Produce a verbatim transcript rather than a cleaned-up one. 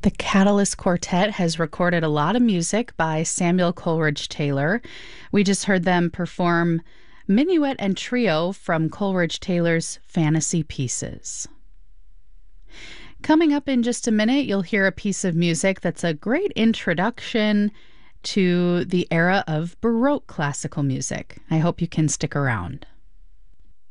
The Catalyst Quartet has recorded a lot of music by Samuel Coleridge Taylor. We just heard them perform Minuet and Trio from Coleridge Taylor's Fantasy Pieces. Coming up in just a minute, you'll hear a piece of music that's a great introduction to the era of Baroque classical music. I hope you can stick around.